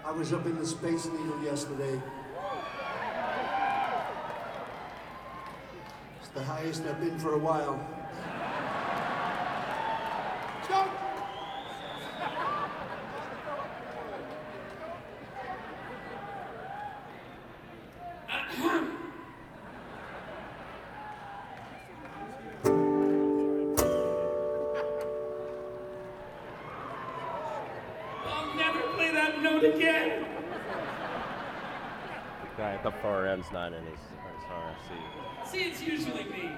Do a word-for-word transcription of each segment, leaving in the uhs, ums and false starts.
I was up in the Space Needle yesterday. It's the highest I've been for a while. Stop! I'll never play that note again. The guy at the far end's not in his, his R C. See, it's usually me.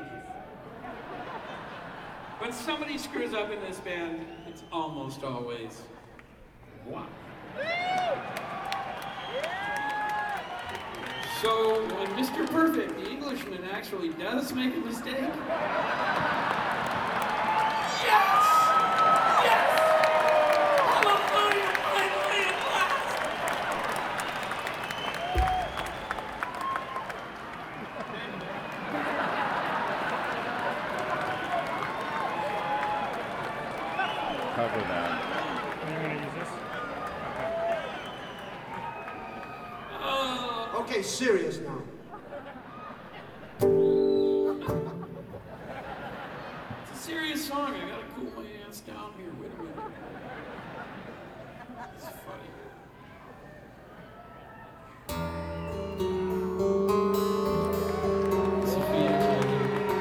When somebody screws up in this band, it's almost always one. So when Mister Perfect, the Englishman, actually does make a mistake, yes! Yes! Hallelujah! Finally, at last! Cover that. You're gonna use this? Uh, Okay, serious now. it's a serious song. I gotta cool my ass down here. Wait a minute. It's funny.